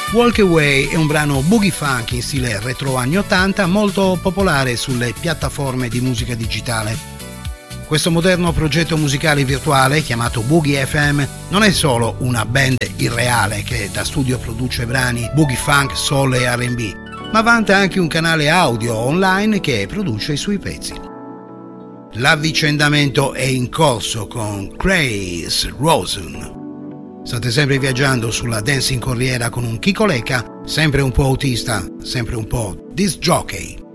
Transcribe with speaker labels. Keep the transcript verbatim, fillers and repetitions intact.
Speaker 1: Walk Away è un brano boogie funk in stile retro anni ottanta molto popolare sulle piattaforme di musica digitale. Questo moderno progetto musicale virtuale, chiamato Boogie F M, non è solo una band irreale che da studio produce brani boogie funk, soul e R and B, ma vanta anche un canale audio online che produce i suoi pezzi. L'avvicendamento è in corso con Chris Rosen. State sempre viaggiando sulla Dancing Corriera con un Chico Lecca, sempre un po' autista, sempre un po' disc jockey.